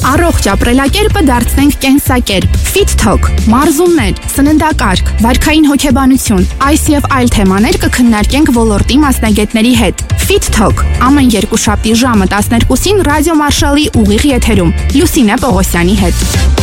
Առողջ ապրելակերպը դարձնենք կենսակերպ։ Fit Talk, մարզումներ, սննդակարգ, վարքային հոգեբանություն, այս եւ այլ թեմաներ կքննարկենք ոլորտի մասնագետների հետ։ Fit Talk ամեն երկուշաբթի ժամը 12-ին ռադիո Մարշալի ուղիղ եթերում Լուսինե Պողոսյանի հետ։